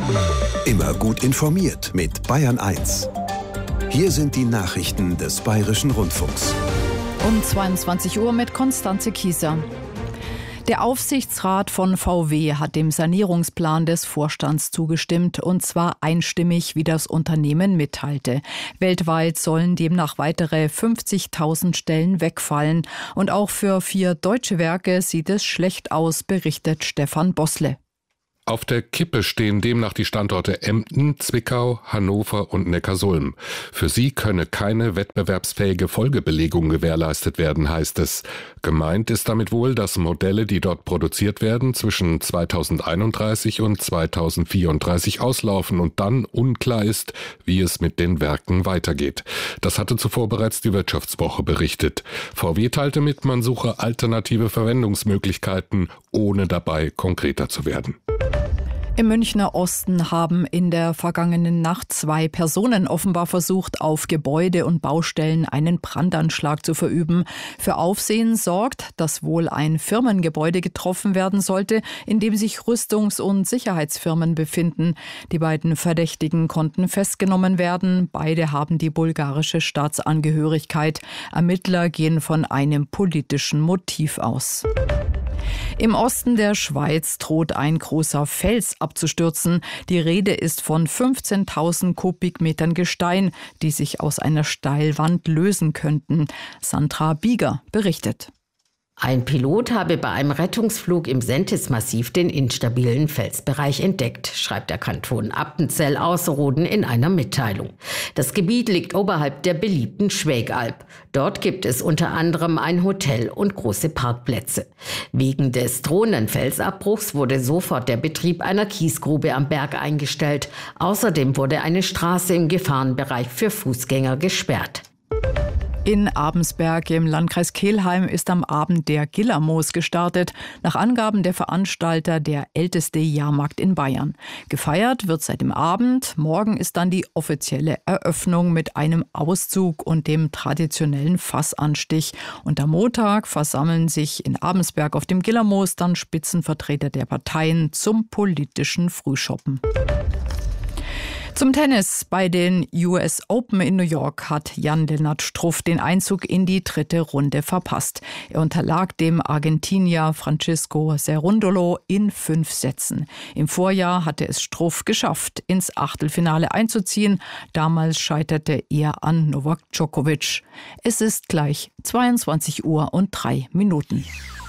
Immer gut informiert mit Bayern 1. Hier sind die Nachrichten des Bayerischen Rundfunks. Um 22 Uhr mit Konstanze Kieser. Der Aufsichtsrat von VW hat dem Sanierungsplan des Vorstands zugestimmt, und zwar einstimmig, wie das Unternehmen mitteilte. Weltweit sollen demnach weitere 50.000 Stellen wegfallen. Und auch für 4 deutsche Werke sieht es schlecht aus, berichtet Stefan Bossle. Auf der Kippe stehen demnach die Standorte Emden, Zwickau, Hannover und Neckarsulm. Für sie könne keine wettbewerbsfähige Folgebelegung gewährleistet werden, heißt es. Gemeint ist damit wohl, dass Modelle, die dort produziert werden, zwischen 2031 und 2034 auslaufen und dann unklar ist, wie es mit den Werken weitergeht. Das hatte zuvor bereits die Wirtschaftswoche berichtet. VW teilte mit, man suche alternative Verwendungsmöglichkeiten, ohne dabei konkreter zu werden. Im Münchner Osten haben in der vergangenen Nacht 2 Personen offenbar versucht, auf Gebäude und Baustellen einen Brandanschlag zu verüben. Für Aufsehen sorgt, dass wohl ein Firmengebäude getroffen werden sollte, in dem sich Rüstungs- und Sicherheitsfirmen befinden. Die beiden Verdächtigen konnten festgenommen werden. Beide haben die bulgarische Staatsangehörigkeit. Ermittler gehen von einem politischen Motiv aus. Im Osten der Schweiz droht ein großer Fels abzustürzen. Die Rede ist von 15.000 Kubikmetern Gestein, die sich aus einer Steilwand lösen könnten. Sandra Bieger berichtet. Ein Pilot habe bei einem Rettungsflug im Sentis-Massiv den instabilen Felsbereich entdeckt, schreibt der Kanton Appenzell-Ausserrhoden in einer Mitteilung. Das Gebiet liegt oberhalb der beliebten Schwägalp. Dort gibt es unter anderem ein Hotel und große Parkplätze. Wegen des drohenden Felsabbruchs wurde sofort der Betrieb einer Kiesgrube am Berg eingestellt. Außerdem wurde eine Straße im Gefahrenbereich für Fußgänger gesperrt. In Abensberg im Landkreis Kelheim ist am Abend der Gillermoos gestartet. Nach Angaben der Veranstalter der älteste Jahrmarkt in Bayern. Gefeiert wird seit dem Abend. Morgen ist dann die offizielle Eröffnung mit einem Auszug und dem traditionellen Fassanstich. Und am Montag versammeln sich in Abensberg auf dem Gillermoos dann Spitzenvertreter der Parteien zum politischen Frühschoppen. Zum Tennis. Bei den US Open in New York hat Jan-Lennart Struff den Einzug in die 3. Runde verpasst. Er unterlag dem Argentinier Francisco Cerundolo in 5 Sätzen. Im Vorjahr hatte es Struff geschafft, ins Achtelfinale einzuziehen. Damals scheiterte er an Novak Djokovic. Es ist gleich 22 Uhr und 3 Minuten.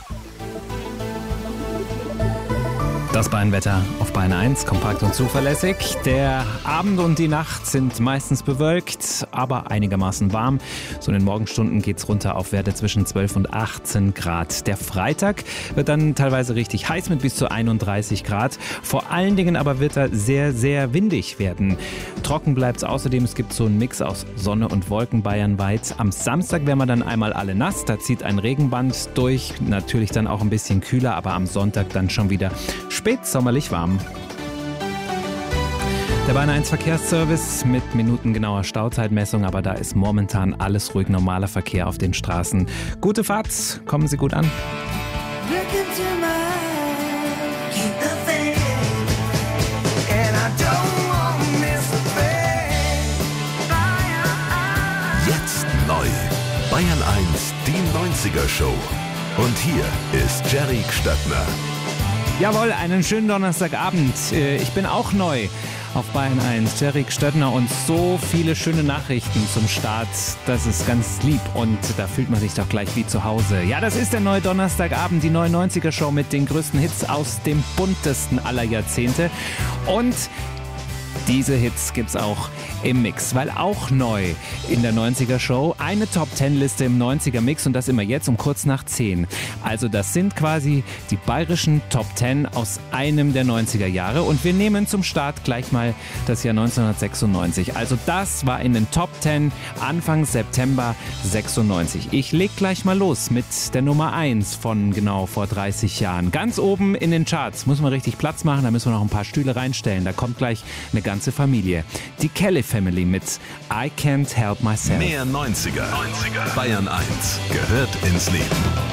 Das Bayern-Wetter auf Bayern 1, kompakt und zuverlässig. Der Abend und die Nacht sind meistens bewölkt, aber einigermaßen warm. So in den Morgenstunden geht's runter auf Werte zwischen 12 und 18 Grad. Der Freitag wird dann teilweise richtig heiß mit bis zu 31 Grad. Vor allen Dingen aber wird er sehr, sehr windig werden. Trocken bleibt's außerdem. Es gibt so einen Mix aus Sonne und Wolken bayernweit. Am Samstag werden wir dann einmal alle nass. Da zieht ein Regenband durch. Natürlich dann auch ein bisschen kühler, aber am Sonntag dann schon wieder spätsommerlich warm. Der Bayern 1 Verkehrsservice mit minutengenauer Stauzeitmessung, aber da ist momentan alles ruhig, normaler Verkehr auf den Straßen. Gute Fahrt, kommen Sie gut an. Jetzt neu. Bayern 1, die 90er Show. Und hier ist Jerry Stöttner. Jawohl, einen schönen Donnerstagabend. Ich bin auch neu auf Bayern 1. Jerry Stöttner und so viele schöne Nachrichten zum Start. Das ist ganz lieb und da fühlt man sich doch gleich wie zu Hause. Ja, das ist der neue Donnerstagabend, die 90er Show mit den größten Hits aus dem buntesten aller Jahrzehnte. Und diese Hits gibt's auch im Mix, weil auch neu in der 90er Show eine Top-10-Liste im 90er Mix und das immer jetzt um kurz nach 10. Also das sind quasi die bayerischen Top 10 aus einem der 90er Jahre und wir nehmen zum Start gleich mal das Jahr 1996. Also das war in den Top 10 Anfang September 96. Ich leg gleich mal los mit der Nummer 1 von genau vor 30 Jahren. Ganz oben in den Charts, muss man richtig Platz machen, da müssen wir noch ein paar Stühle reinstellen. Da kommt gleich eine ganze Familie. Die Kelly Family mit I Can't Help Myself. Mehr 90er. Bayern 1 gehört ins Leben.